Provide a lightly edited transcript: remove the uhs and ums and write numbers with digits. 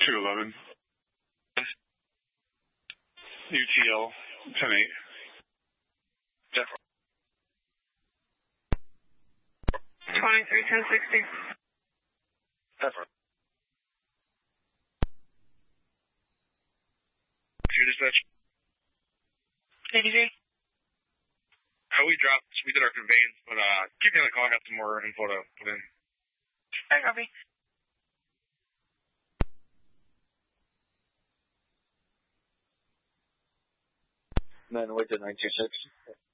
211. UTL 10-8. Definitely. 23-10-60. Definitely. Dispatch. ADJ. We did our conveyance, but keep me on the call. I got some more info to put in. Hi, copy. 908 to 926.